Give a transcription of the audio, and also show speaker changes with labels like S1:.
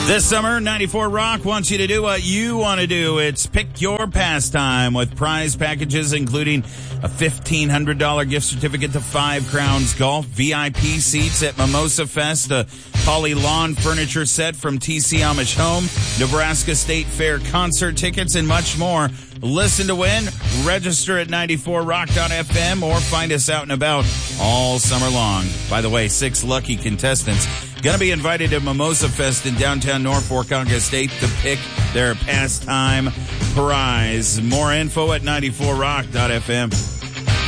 S1: This summer, 94 Rock wants you to do what you want to do. It's pick your pastime with prize packages including a $1,500 gift certificate to Five Crowns Golf, VIP seats at Mimosa Fest, a Polly Lawn furniture set from TC Amish Home, Nebraska State Fair concert tickets, and much more. Listen to win, register at 94rock.fm, or find us out and about all summer long. By the way, 6 lucky contestants going to be invited to Mimosa Fest in downtown Norfolk, August 8th to pick their pastime prize. More info at 94rock.fm.